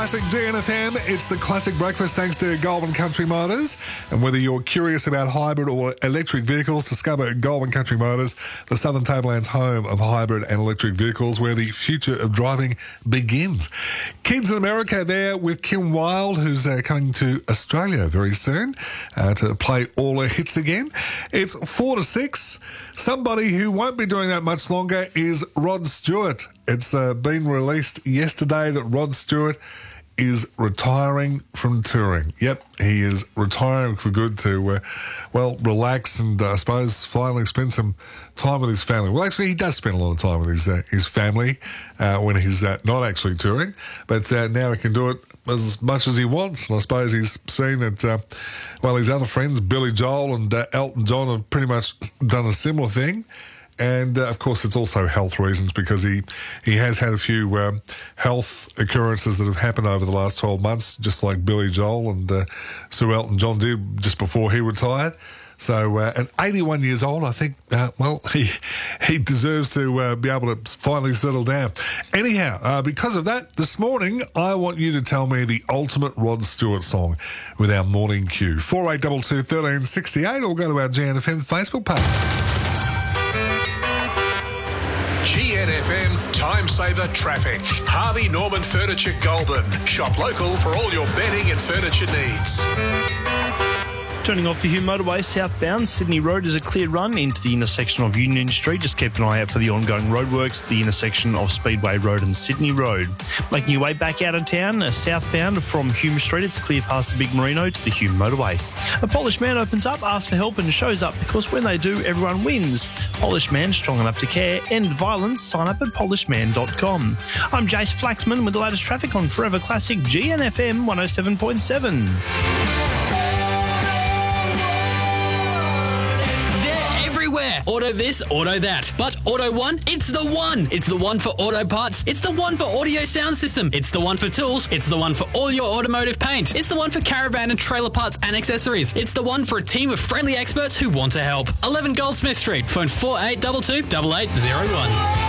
Classic GNFM, it's the classic breakfast thanks to Goulburn Country Motors. And whether you're curious about hybrid or electric vehicles, discover Goulburn Country Motors, the Southern Tablelands home of hybrid and electric vehicles, where the future of driving begins. Kids in America there with Kim Wilde, who's coming to Australia very soon to play all her hits again. It's 4 to 6. Somebody who won't be doing that much longer is Rod Stewart. It's been released yesterday that Rod Stewart is retiring from touring. Yep, he is retiring for good to, relax and I suppose finally spend some time with his family. Well, actually, he does spend a lot of time with his family when he's not actually touring, but now he can do it as much as he wants. And I suppose he's seen that, his other friends, Billy Joel and Elton John, have pretty much done a similar thing. And, of course, it's also health reasons because he has had a few health occurrences that have happened over the last 12 months, just like Billy Joel and Sir Elton John did just before he retired. So at 81 years old, I think, he deserves to be able to finally settle down. Anyhow, because of that, this morning, I want you to tell me the ultimate Rod Stewart song with our morning cue. 4822 1368 or go to our GNFM Facebook page. GNFM Time Saver Traffic. Harvey Norman Furniture Goulburn. Shop local for all your bedding and furniture needs. Turning off the Hume Motorway southbound, Sydney Road is a clear run into the intersection of Union Street. Just keep an eye out for the ongoing roadworks at the intersection of Speedway Road and Sydney Road. Making your way back out of town, southbound from Hume Street, it's clear past the Big Merino to the Hume Motorway. A Polish man opens up, asks for help and shows up because when they do, everyone wins. Polish man, strong enough to care. End violence. Sign up at polishman.com. I'm Jace Flaxman with the latest traffic on Forever Classic GNFM 107.7. Auto this, auto that. But Auto One, it's the one. It's the one for auto parts. It's the one for audio sound system. It's the one for tools. It's the one for all your automotive paint. It's the one for caravan and trailer parts and accessories. It's the one for a team of friendly experts who want to help. 11 Goldsmith Street. Phone 4822 8801.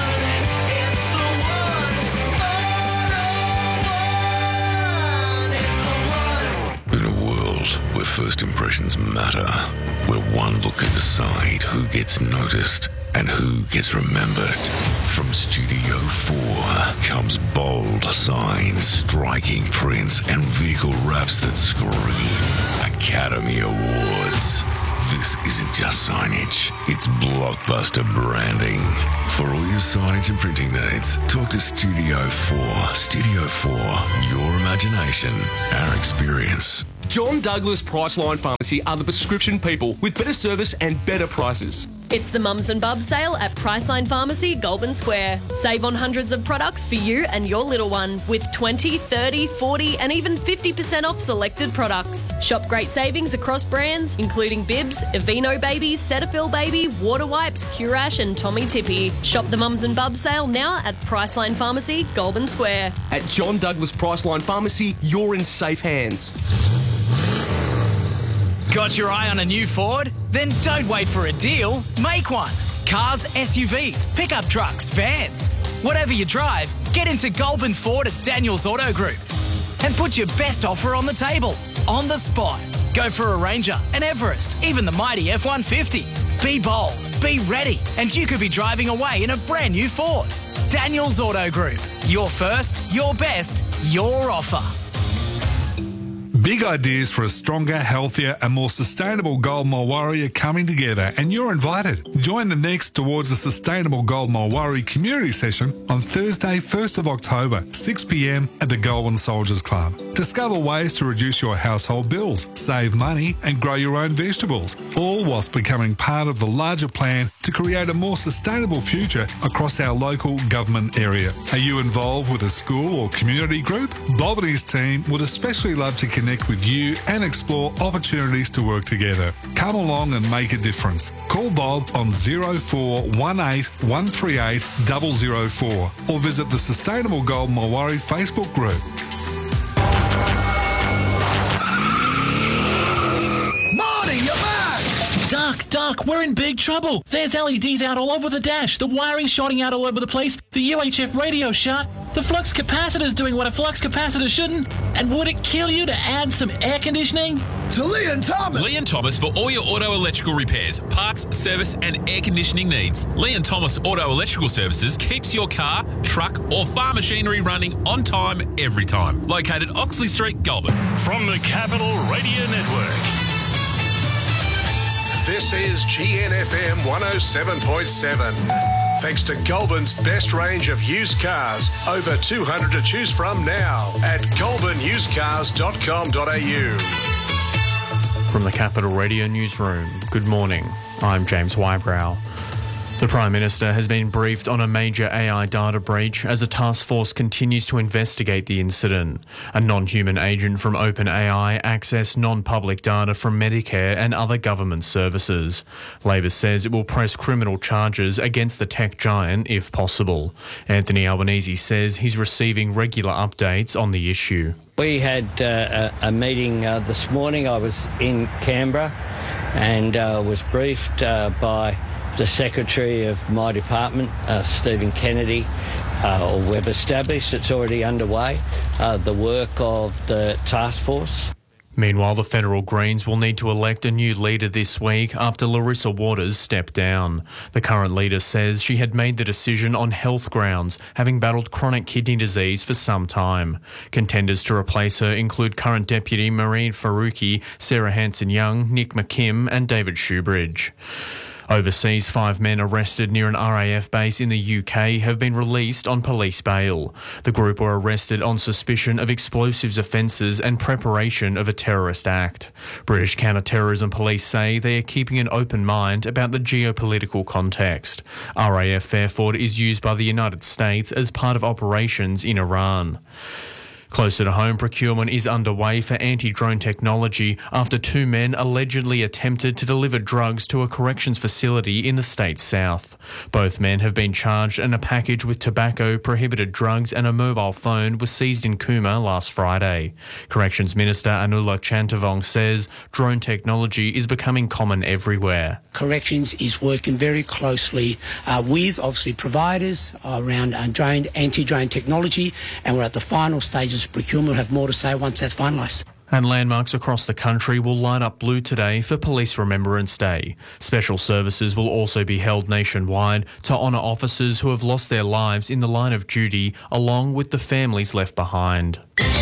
Where first impressions matter, where one look can decide who gets noticed and who gets remembered. From Studio 4 comes bold signs, striking prints, and vehicle wraps that scream Academy Awards. This isn't just signage, it's blockbuster branding. For all your signage and printing needs, talk to Studio 4. Studio 4, your imagination, our experience. John Douglas Priceline Pharmacy are the prescription people with better service and better prices. It's the Mums and Bubs sale at Priceline Pharmacy, Goulburn Square. Save on hundreds of products for you and your little one with 20, 30, 40 and even 50% off selected products. Shop great savings across brands including Bibs, Aveeno Babies, Cetaphil Baby, Water Wipes, Curash and Tommy Tippy. Shop the Mums and Bubs sale now at Priceline Pharmacy, Goulburn Square. At John Douglas Priceline Pharmacy, you're in safe hands. Got your eye on a new Ford? Then don't wait for a deal, make one. Cars, SUVs, pickup trucks, vans. Whatever you drive, get into Goulburn Ford at Daniels Auto Group and put your best offer on the table, on the spot. Go for a Ranger, an Everest, even the mighty F-150. Be bold, be ready, and you could be driving away in a brand new Ford. Daniels Auto Group. Your first, your best, your offer. Big ideas for a stronger, healthier and more sustainable Goulburn Mulwaree are coming together and you're invited. Join the next towards the Sustainable Goulburn Mulwaree Community Session on Thursday, 1st of October, 6 p.m. at the Goulburn Soldiers Club. Discover ways to reduce your household bills, save money and grow your own vegetables, all whilst becoming part of the larger plan to create a more sustainable future across our local government area. Are you involved with a school or community group? Bob and his team would especially love to connect with you and explore opportunities to work together. Come along and make a difference. Call Bob on 0418 138 004 or visit the Sustainable Goulburn Mulwaree Facebook group. Marty, you're back! Duck, we're in big trouble. There's LEDs out all over the dash, the wiring's shorting out all over the place, the UHF radio shut. The flux capacitor's doing what a flux capacitor shouldn't. And would it kill you to add some air conditioning? To Lee and Thomas. Lee and Thomas for all your auto electrical repairs, parts, service and air conditioning needs. Lee and Thomas Auto Electrical Services keeps your car, truck or farm machinery running on time every time. Located Oxley Street, Goulburn. From the Capital Radio Network. This is GNFM 107.7. Thanks to Goulburn's best range of used cars, over 200 to choose from now at goulburnusedcars.com.au. From the Capital Radio Newsroom, good morning. I'm James Wybrow. The Prime Minister has been briefed on a major AI data breach as a task force continues to investigate the incident. A non-human agent from OpenAI accessed non-public data from Medicare and other government services. Labor says it will press criminal charges against the tech giant if possible. Anthony Albanese says he's receiving regular updates on the issue. We had a meeting this morning. I was in Canberra and was briefed by the Secretary of my department, Stephen Kennedy. We've established it's already underway, the work of the task force. Meanwhile, the federal Greens will need to elect a new leader this week after Larissa Waters stepped down. The current leader says she had made the decision on health grounds, having battled chronic kidney disease for some time. Contenders to replace her include current Deputy Mairead Faruqi, Sarah Hanson-Young, Nick McKim and David Shoebridge. Overseas, 5 men arrested near an RAF base in the UK have been released on police bail. The group were arrested on suspicion of explosives offences and preparation of a terrorist act. British counter-terrorism police say they are keeping an open mind about the geopolitical context. RAF Fairford is used by the United States as part of operations in Iran. Closer to home, procurement is underway for anti-drone technology after 2 men allegedly attempted to deliver drugs to a corrections facility in the state's south. Both men have been charged and a package with tobacco, prohibited drugs and a mobile phone was seized in Cooma last Friday. Corrections Minister Anula Chantavong says drone technology is becoming common everywhere. Corrections is working very closely with, obviously, providers around anti-drone technology, and we're at the final stages. Procurement will have more to say once that's finalised. And landmarks across the country will light up blue today for Police Remembrance Day. Special services will also be held nationwide to honour officers who have lost their lives in the line of duty, along with the families left behind.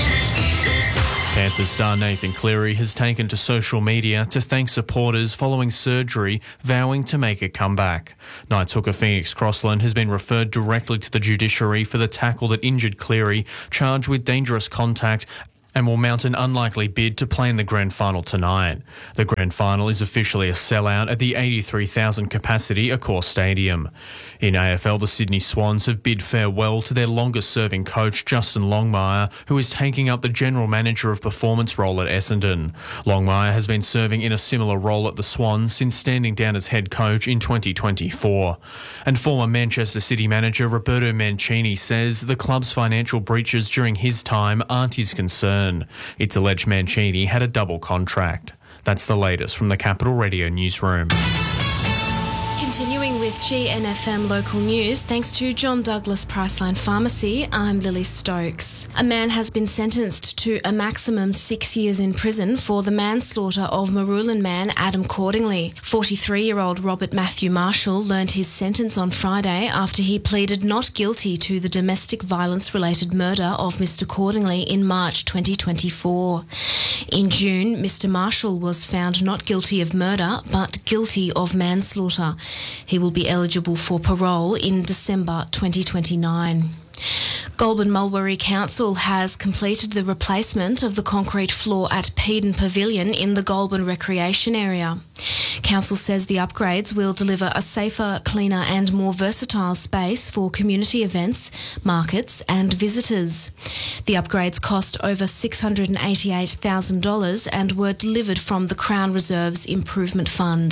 Panthers star Nathan Cleary has taken to social media to thank supporters following surgery, vowing to make a comeback. Knights hooker Phoenix Crossland has been referred directly to the judiciary for the tackle that injured Cleary, charged with dangerous contact, and will mount an unlikely bid to play in the grand final tonight. The grand final is officially a sellout at the 83,000 capacity Accor Stadium. In AFL, the Sydney Swans have bid farewell to their longest-serving coach, Justin Longmire, who is taking up the General Manager of Performance role at Essendon. Longmire has been serving in a similar role at the Swans since standing down as head coach in 2024. And former Manchester City manager Roberto Mancini says the club's financial breaches during his time aren't his concern. It's alleged Mancini had a double contract. That's the latest from the Capital Radio Newsroom. Continuing with GNFM local news, thanks to John Douglas Priceline Pharmacy, I'm Lily Stokes. A man has been sentenced to a maximum 6 years in prison for the manslaughter of Marulan man Adam Cordingley. 43-year-old Robert Matthew Marshall learned his sentence on Friday after he pleaded not guilty to the domestic violence-related murder of Mr Cordingley in March 2024. In June, Mr Marshall was found not guilty of murder, but guilty of manslaughter. He will be eligible for parole in December 2029. Goulburn Mulberry Council has completed the replacement of the concrete floor at Peden Pavilion in the Goulburn recreation area. Council says the upgrades will deliver a safer, cleaner and more versatile space for community events, markets and visitors. The upgrades cost over $688,000 and were delivered from the Crown Reserve's Improvement Fund.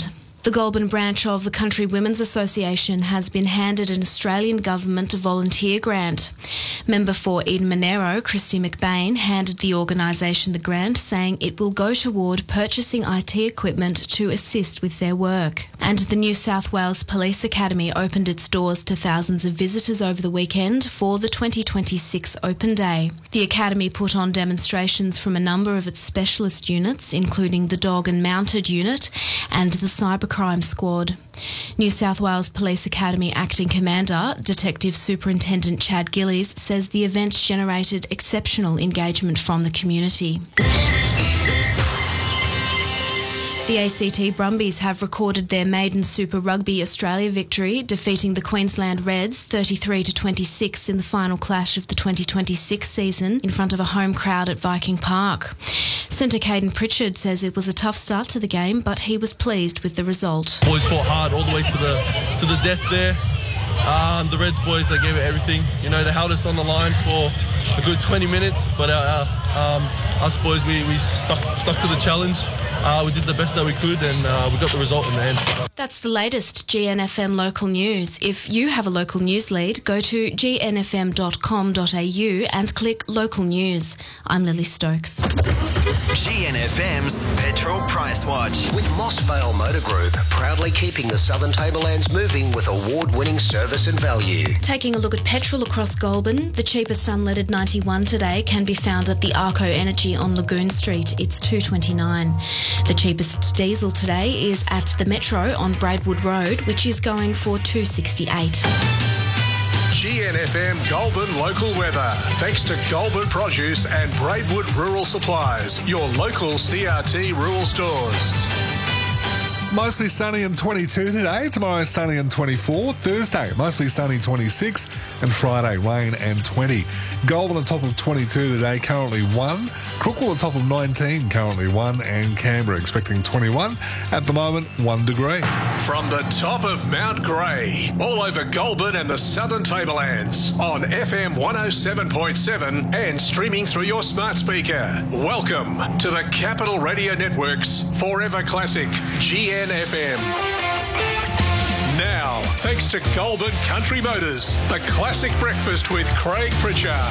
The Goulburn branch of the Country Women's Association has been handed an Australian Government volunteer grant. Member for Eden Monero, Christy McBain, handed the organisation the grant, saying it will go toward purchasing IT equipment to assist with their work. And the New South Wales Police Academy opened its doors to thousands of visitors over the weekend for the 2026 Open Day. The Academy put on demonstrations from a number of its specialist units, including the Dog and Mounted Unit and the Cybercrime Squad. New South Wales Police Academy Acting Commander, Detective Superintendent Chad Gillies, says the event generated exceptional engagement from the community. The ACT Brumbies have recorded their maiden Super Rugby Australia victory, defeating the Queensland Reds 33-26 in the final clash of the 2026 season in front of a home crowd at Viking Park. Centre Caden Pritchard says it was a tough start to the game, but he was pleased with the result. Boys fought hard all the way to the death there. The Reds boys, they gave it everything. You know, they held us on the line for a good 20 minutes, but us boys, we stuck to the challenge. We did the best that we could, and we got the result in the end. That's the latest GNFM local news. If you have a local news lead, go to gnfm.com.au and click Local News. I'm Lily Stokes. GNFM's Petrol Price Watch. With Moss Vale Motor Group, proudly keeping the Southern Tablelands moving with award-winning service and value. Taking a look at petrol across Goulburn, the cheapest unleaded 91 today can be found at the Arco Energy on Lagoon Street. It's $2.29. The cheapest diesel today is at the Metro on Braidwood Road, which is going for $2.68. GNFM Goulburn local weather. Thanks to Goulburn Produce and Braidwood Rural Supplies, your local CRT rural stores. Mostly sunny and 22 today. Tomorrow sunny and 24. Thursday mostly sunny 26. And Friday rain and 20. Goulburn on top of 22 today, currently 1. Crookwell on top of 19, currently 1. And Canberra expecting 21. At the moment, 1 degree. From the top of Mount Grey, all over Goulburn and the Southern Tablelands, on FM 107.7 and streaming through your smart speaker. Welcome to the Capital Radio Network's Forever Classic GNFM. Now, thanks to Goulburn Country Motors, the classic breakfast with Craig Pritchard.